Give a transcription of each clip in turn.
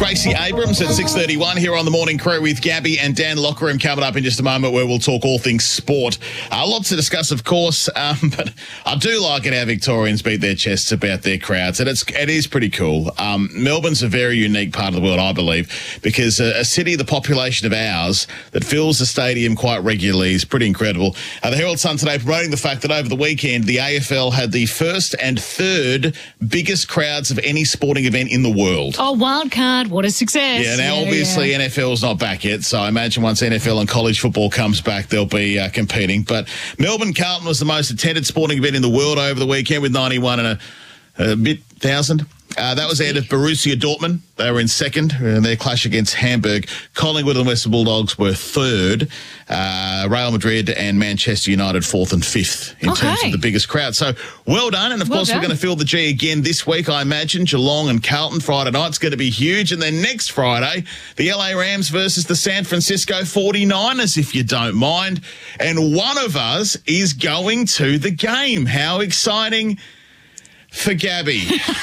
Gracie Abrams at 6:31 here on the Morning Crew with Gabby and Dan. Locker Room coming up in just a moment where we'll talk all things sport. Lots to discuss, of course, but I do like it how Victorians beat their chests about their crowds, and it is pretty cool. Melbourne's a very unique part of the world, I believe, because a city the population of ours that fills the stadium quite regularly is pretty incredible. The Herald Sun today promoting the fact that over the weekend the AFL had the first and third biggest crowds of any sporting event in the world. Oh, wild card, what a success. Yeah, now obviously NFL's not back yet, so I imagine once NFL and college football comes back, they'll be competing. But Melbourne Carlton was the most attended sporting event in the world over the weekend with 91 and a bit thousand. That was ahead of Borussia Dortmund. They were in second in their clash against Hamburg. Collingwood and Western Bulldogs were third. Real Madrid and Manchester United fourth and fifth in terms of the biggest crowd. So well done. And, of course, we're going to fill the G again this week, I imagine. Geelong and Carlton Friday night's going to be huge. And then next Friday, the LA Rams versus the San Francisco 49ers, if you don't mind. And one of us is going to the game. How exciting for Gabby.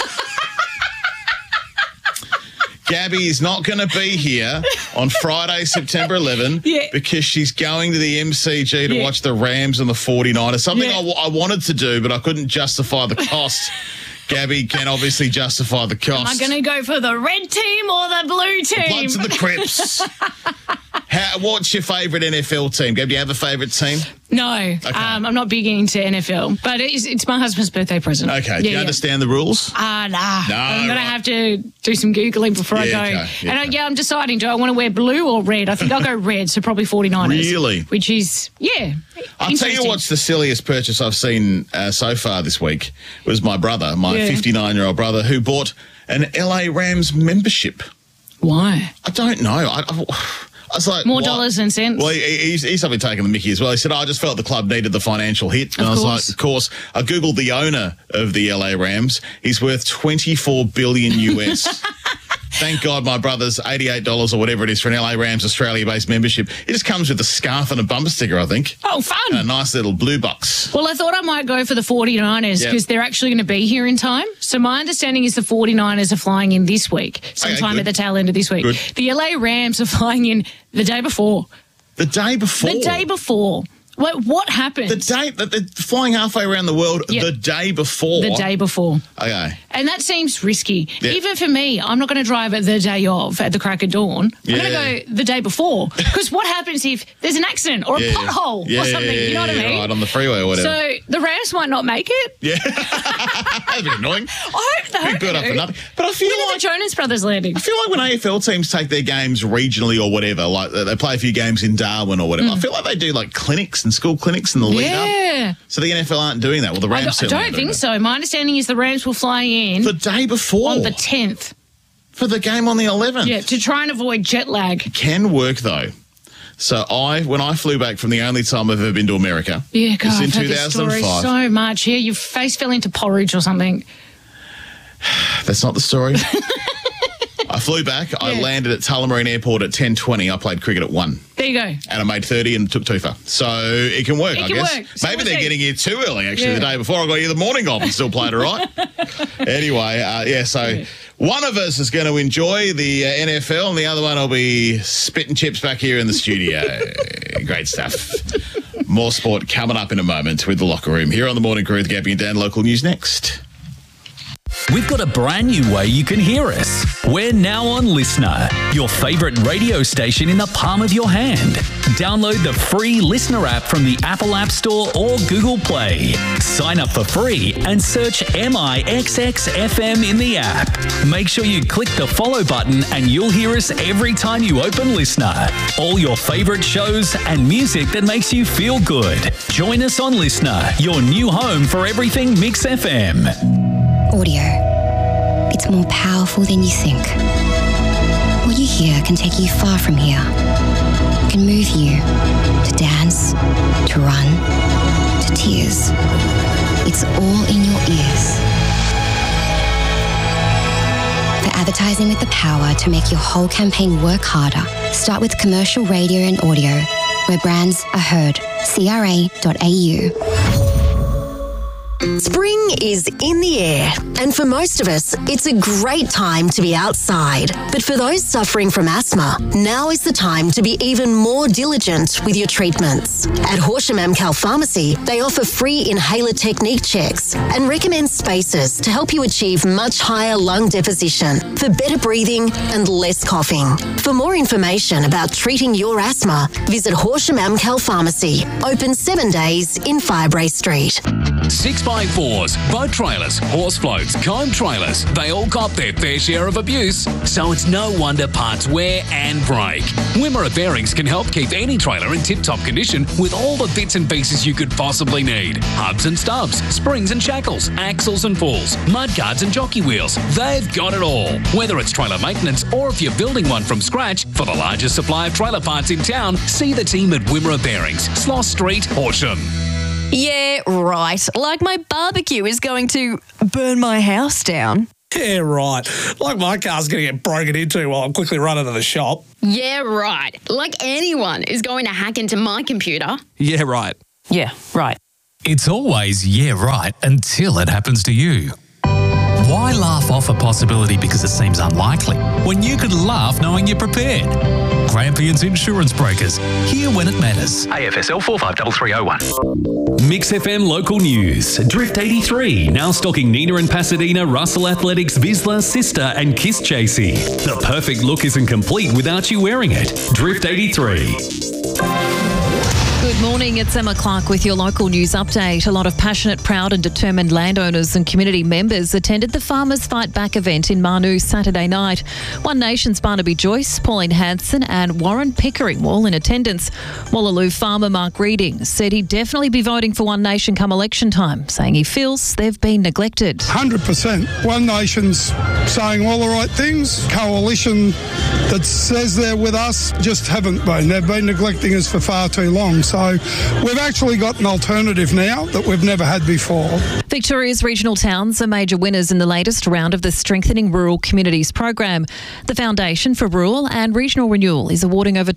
Gabby is not going to be here on Friday, September 11, because she's going to the MCG to watch the Rams and the 49ers. Something I wanted to do, but I couldn't justify the cost. Gabby can obviously justify the cost. Am I going to go for the red team or the blue team? The Bloods and the Crips. What's your favourite NFL team? Gabby, do you have a favourite team? No, okay. I'm not big into NFL, but it's my husband's birthday present. Okay, do you understand the rules? Nah. No, I'm going to have to do some Googling before I go. Okay. And I'm deciding, do I want to wear blue or red? I think I'll go red, so probably 49ers. Really? Which is, I'll tell you what's the silliest purchase I've seen so far this week was my brother, my 59-year-old brother, who bought an LA Rams membership. Why? I don't know. I was like, more dollars and cents. Well, he's something taking the mickey as well. He said, I just felt the club needed the financial hit. And I was like, of course. I Googled the owner of the LA Rams. He's worth $24 billion US. Thank God my brother's $88 or whatever it is for an LA Rams Australia-based membership. It just comes with a scarf and a bumper sticker, I think. Oh, fun. And a nice little blue box. Well, I thought I might go for the 49ers because they're actually going to be here in time. So my understanding is the 49ers are flying in this week, sometime at the tail end of this week. Good. The LA Rams are flying in the day before. The day before? The day before. What happened? The day that they're flying halfway around the world the day before. The day before. Okay. And that seems risky. Yep. Even for me, I'm not going to drive at the day of at the crack of dawn. I'm going to go the day before. Because what happens if there's an accident or a pothole or something? You know what I mean? Right, on the freeway or whatever. So the Rams might not make it. Yeah. That'd be annoying. I hope they good up for nothing. But I feel like the Jonas Brothers landing. I feel like when AFL teams take their games regionally or whatever, like they play a few games in Darwin or whatever, I feel like they do like clinics and school clinics and the lead up. So the NFL aren't doing that. Well, the Rams I don't think so. My understanding is the Rams will fly in the day before on the 10th for the game on the 11th. Yeah, to try and avoid jet lag. It can work though. So when I flew back from the only time I've ever been to America, God, was in I've heard 2005. this story so much. Yeah, your face fell into porridge or something. That's not the story. I flew back. I landed at Tullamarine Airport at 10:20. I played cricket at 1. There you go. And I made 30 and took Tufa. So it can work, I guess. Work. So maybe they're getting here too early, actually, the day before. I got here the morning off and still played it right. Anyway, so one of us is going to enjoy the NFL and the other one will be spitting chips back here in the studio. Great stuff. More sport coming up in a moment with The Locker Room here on the Morning Crew with Gabby and Dan. Local news next. We've got a brand new way you can hear us. We're now on Listener, your favourite radio station in the palm of your hand. Download the free Listener app from the Apple App Store or Google Play. Sign up for free and search MIXXFM in the app. Make sure you click the follow button and you'll hear us every time you open Listener. All your favourite shows and music that makes you feel good. Join us on Listener, your new home for everything Mix FM. Audio. It's more powerful than you think. What you hear can take you far from here. It can move you to dance, to run, to tears. It's all in your ears. For advertising with the power to make your whole campaign work harder, start with commercial radio and audio, where brands are heard. CRA.au. Spring is in the air, and for most of us, it's a great time to be outside. But for those suffering from asthma, now is the time to be even more diligent with your treatments. At Horsham Amcal Pharmacy, they offer free inhaler technique checks and recommend spacers to help you achieve much higher lung deposition for better breathing and less coughing. For more information about treating your asthma, visit Horsham Amcal Pharmacy, open 7 days in Firebrae Street. 6x4s, boat trailers, horse floats, comb trailers, they all cop their fair share of abuse. So it's no wonder parts wear and break. Wimmera Bearings can help keep any trailer in tip-top condition with all the bits and pieces you could possibly need. Hubs and stubs, springs and shackles, axles and pulls, mudguards and jockey wheels. They've got it all. Whether it's trailer maintenance or if you're building one from scratch, for the largest supply of trailer parts in town, see the team at Wimmera Bearings, Sloss Street, Horsham. Yeah, right. Like my barbecue is going to burn my house down. Yeah, right. Like my car's going to get broken into while I'm quickly running to the shop. Yeah, right. Like anyone is going to hack into my computer. Yeah, right. Yeah, right. It's always yeah right until it happens to you. Why laugh off a possibility because it seems unlikely when you could laugh knowing you're prepared? Grampians Insurance Brokers, here when it matters. AFSL 453301. Mix FM local news. Drift 83 now stocking Nina and Pasadena, Russell Athletics, Vizsla, Sister and Kiss Chasey. The perfect look isn't complete without you wearing it. Drift 83. Good morning, it's Emma Clark with your local news update. A lot of passionate, proud and determined landowners and community members attended the Farmers Fight Back event in Marnoo Saturday night. One Nation's Barnaby Joyce, Pauline Hanson and Warren Pickering all in attendance. Wallaloo farmer Mark Reading said he'd definitely be voting for One Nation come election time, saying he feels they've been neglected. 100%. One Nation's saying all the right things. Coalition that says they're with us just haven't been. They've been neglecting us for far too long. So we've actually got an alternative now that we've never had before. Victoria's regional towns are major winners in the latest round of the Strengthening Rural Communities program. The Foundation for Rural and Regional Renewal is awarding over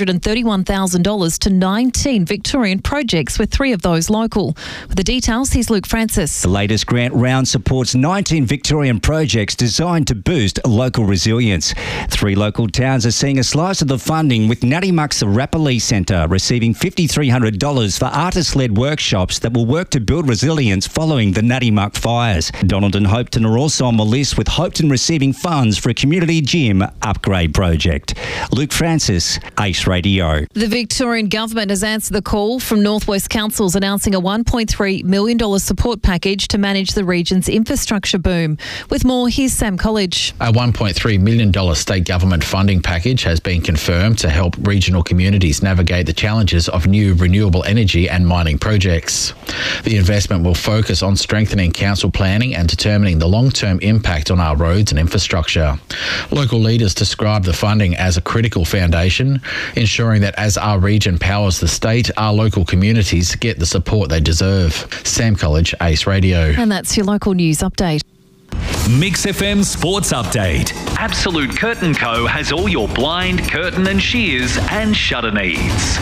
$231,000 to 19 Victorian projects, with 3 of those local. With the details, here's Luke Francis. The latest grant round supports 19 Victorian projects designed to boost local resilience. 3 local towns are seeing a slice of the funding, with Natty Muck's Rappalee Centre receiving $5,300 for artist-led workshops that will work to build resilience following the Natty Muck fires. Donald and Hopeton are also on the list, with Hopeton receiving funds for a community gym upgrade project. Luke Francis, Ace Radio. The Victorian Government has answered the call from Northwest Councils announcing a $1.3 million support package to manage the region's infrastructure boom. With more, here's Sam College. A $1.3 million state government funding package has been confirmed to help regional communities navigate the challenges of new renewable energy and mining projects. The investment will focus on strengthening council planning and determining the long-term impact on our roads and infrastructure. Local leaders describe the funding as a critical foundation, ensuring that as our region powers the state, our local communities get the support they deserve. Sam College, Ace Radio. And that's your local news update. Mix FM Sports Update. Absolute Curtain Co. has all your blind, curtain and shears and shutter needs.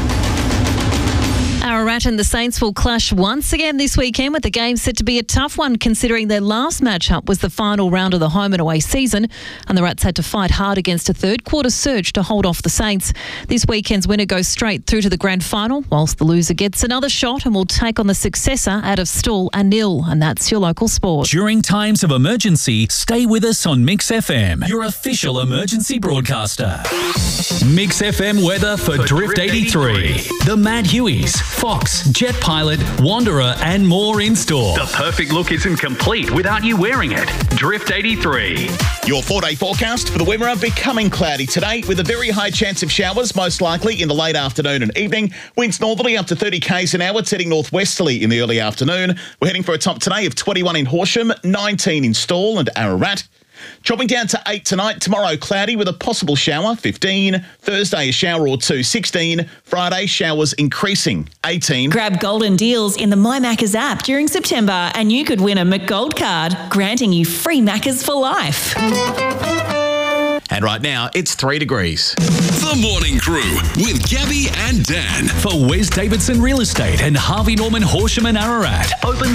Ararat and the Saints will clash once again this weekend, with the game set to be a tough one considering their last matchup was the final round of the home and away season, and the Rats had to fight hard against a third quarter surge to hold off the Saints. This weekend's winner goes straight through to the grand final, whilst the loser gets another shot and will take on the successor out of Stawell and Nil, and that's your local sport. During times of emergency, stay with us on Mix FM, your official emergency broadcaster. Mix FM weather for Drift 83. The Mad Hueys, Fox, Jet Pilot, Wanderer and more in store. The perfect look isn't complete without you wearing it. Drift 83. Your 4-day forecast for the Wimmera: becoming cloudy today with a very high chance of showers, most likely in the late afternoon and evening. Winds northerly up to 30 k's an hour, heading northwesterly in the early afternoon. We're heading for a top today of 21 in Horsham, 19 in Stawell and Ararat. Dropping down to 8 tonight. Tomorrow, cloudy with a possible shower, 15. Thursday, a shower or 2, 16. Friday, showers increasing, 18. Grab golden deals in the My Maccas app during September and you could win a McGold card, granting you free Maccas for life. And right now, it's 3 degrees. The Morning Crew with Gabby and Dan. For Wes Davidson Real Estate and Harvey Norman Horsham and Ararat. Open